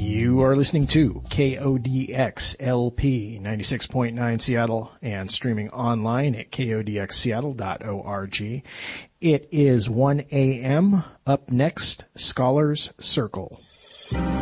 You are listening to KODX LP 96.9 Seattle and streaming online at kodxseattle.org. It is 1 a.m. Up next, Scholars Circle.